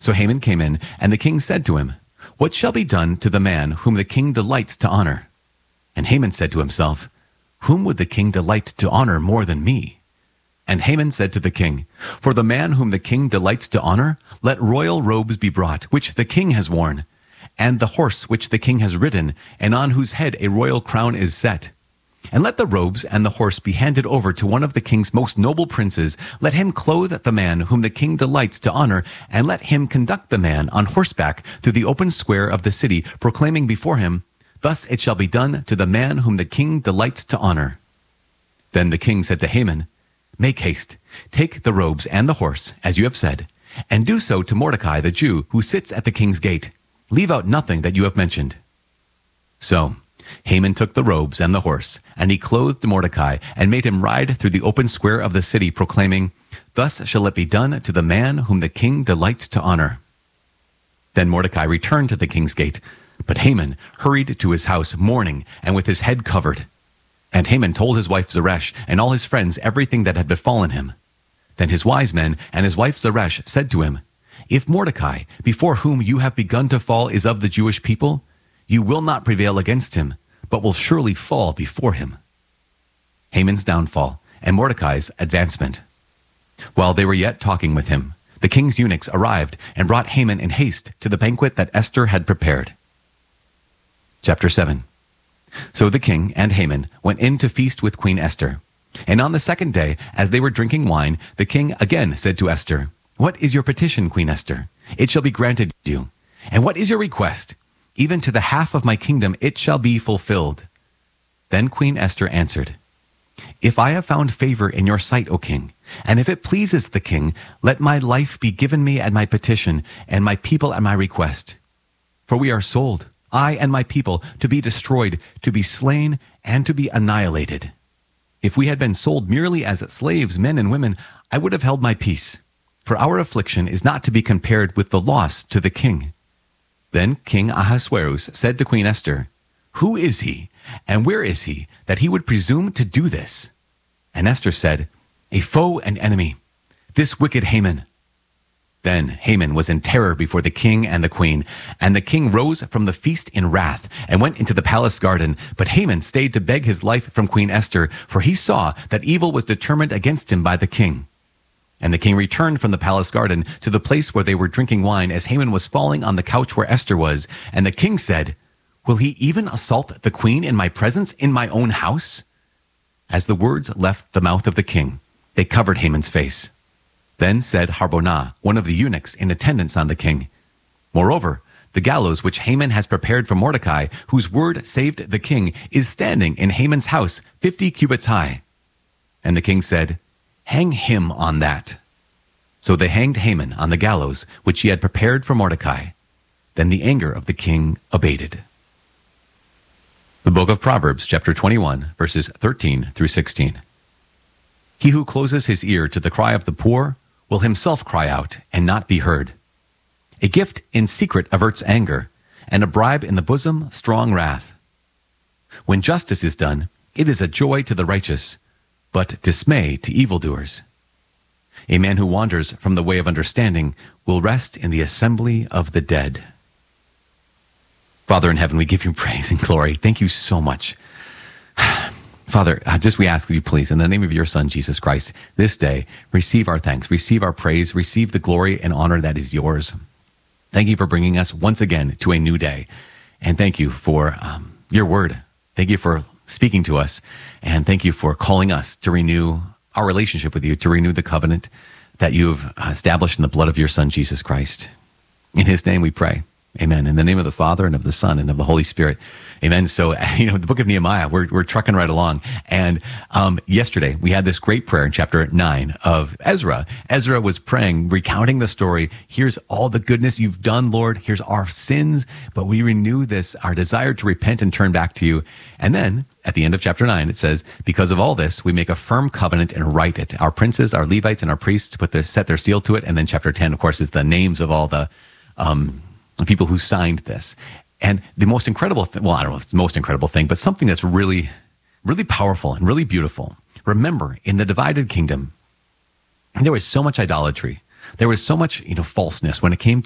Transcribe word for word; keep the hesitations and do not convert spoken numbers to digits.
So Haman came in, and the king said to him, "What shall be done to the man whom the king delights to honor?" And Haman said to himself, "Whom would the king delight to honor more than me?" And Haman said to the king, "For the man whom the king delights to honor, let royal robes be brought, which the king has worn, and the horse which the king has ridden, and on whose head a royal crown is set. And let the robes and the horse be handed over to one of the king's most noble princes. Let him clothe the man whom the king delights to honor, and let him conduct the man on horseback through the open square of the city, proclaiming before him, 'Thus it shall be done to the man whom the king delights to honor.'" Then the king said to Haman, "Make haste, take the robes and the horse, as you have said, and do so to Mordecai the Jew, who sits at the king's gate. Leave out nothing that you have mentioned." So Haman took the robes and the horse, and he clothed Mordecai, and made him ride through the open square of the city, proclaiming, "Thus shall it be done to the man whom the king delights to honor." Then Mordecai returned to the king's gate, but Haman hurried to his house mourning and with his head covered. And Haman told his wife Zeresh and all his friends everything that had befallen him. Then his wise men and his wife Zeresh said to him, "If Mordecai, before whom you have begun to fall, is of the Jewish people, you will not prevail against him, but will surely fall before him." Haman's downfall and Mordecai's advancement. While they were yet talking with him, the king's eunuchs arrived and brought Haman in haste to the banquet that Esther had prepared. Chapter seven. So the king and Haman went in to feast with Queen Esther. And on the second day, as they were drinking wine, the king again said to Esther, "What is your petition, Queen Esther? It shall be granted you. And what is your request? Even to the half of my kingdom it shall be fulfilled." Then Queen Esther answered, "If I have found favor in your sight, O king, and if it pleases the king, let my life be given me at my petition, and my people at my request. For we are sold, I and my people, to be destroyed, to be slain, and to be annihilated. If we had been sold merely as slaves, men and women, I would have held my peace. For our affliction is not to be compared with the loss to the king." Then King Ahasuerus said to Queen Esther, "Who is he, and where is he, that he would presume to do this?" And Esther said, "A foe and enemy, this wicked Haman." Then Haman was in terror before the king and the queen, and the king rose from the feast in wrath and went into the palace garden. But Haman stayed to beg his life from Queen Esther, for he saw that evil was determined against him by the king. And the king returned from the palace garden to the place where they were drinking wine, as Haman was falling on the couch where Esther was. And the king said, "Will he even assault the queen in my presence, in my own house?" As the words left the mouth of the king, they covered Haman's face. Then said Harbonah, one of the eunuchs in attendance on the king, "Moreover, the gallows which Haman has prepared for Mordecai, whose word saved the king, is standing in Haman's house, fifty cubits high." And the king said, "Hang him on that." So they hanged Haman on the gallows which he had prepared for Mordecai. Then the anger of the king abated. The book of Proverbs, chapter twenty-one, verses thirteen through sixteen. He who closes his ear to the cry of the poor will himself cry out and not be heard. A gift in secret averts anger, and a bribe in the bosom strong wrath. When justice is done, it is a joy to the righteous, but dismay to evildoers. A man who wanders from the way of understanding will rest in the assembly of the dead. Father in heaven, we give you praise and glory. Thank you so much. Father, just we ask that you please, in the name of your Son, Jesus Christ, this day, receive our thanks, receive our praise, receive the glory and honor that is yours. Thank you for bringing us once again to a new day. And thank you for um, your word. Thank you for speaking to us. And thank you for calling us to renew our relationship with you, to renew the covenant that you've established in the blood of your Son, Jesus Christ. In his name we pray. Amen. In the name of the Father and of the Son and of the Holy Spirit. Amen. So, you know, the book of Nehemiah, we're, we're trucking right along. And um, yesterday we had this great prayer in chapter nine of Ezra. Ezra was praying, recounting the story. Here's all the goodness you've done, Lord. Here's our sins. But we renew this, our desire to repent and turn back to you. And then at the end of chapter nine, it says, because of all this, we make a firm covenant and write it. Our princes, our Levites, and our priests put their, set their seal to it. And then chapter ten, of course, is the names of all the um the people who signed this. And the most incredible thing, well, I don't know if it's the most incredible thing, but something that's really, really powerful and really beautiful. Remember, in the divided kingdom, there was so much idolatry. There was so much, you know, falseness when it came